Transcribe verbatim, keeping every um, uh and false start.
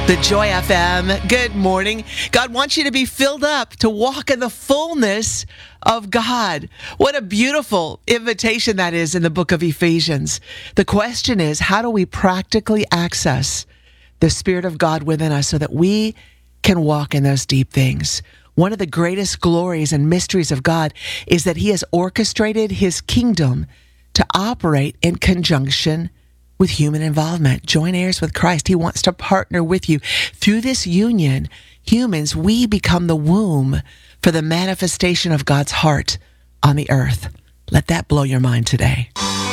The Joy F M. Good morning. God wants you to be filled up, to walk in the fullness of God. What a beautiful invitation that is in the book of Ephesians. The question is, how do we practically access the Spirit of God within us so that we can walk in those deep things? One of the greatest glories and mysteries of God is that He has orchestrated His kingdom to operate in conjunction with human involvement. Joint heirs with Christ. He wants to partner with you. Through this union, humans, we become the womb for the manifestation of God's heart on the earth. Let that blow your mind today.